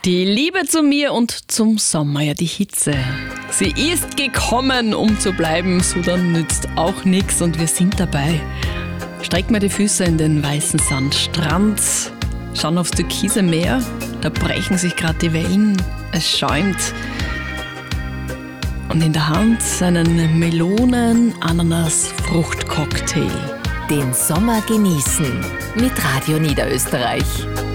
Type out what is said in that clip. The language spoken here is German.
Die Liebe zu mir und zum Sommer, ja die Hitze. Sie ist gekommen, um zu bleiben, so dann nützt auch nichts und wir sind dabei. Strecken wir die Füße in den weißen Sandstrand, schauen aufs türkise Meer, da brechen sich gerade die Wellen, es schäumt. Und in der Hand einen Melonen-Ananas-Fruchtcocktail. Den Sommer genießen mit Radio Niederösterreich.